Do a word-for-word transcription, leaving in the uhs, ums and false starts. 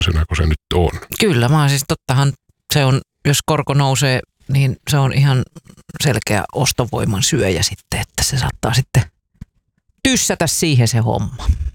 kuin se nyt on. Kyllä, mä siis tottahan se on, jos korko nousee, niin se on ihan selkeä ostovoiman syöjä sitten, että se saattaa sitten tyssätä siihen se homma.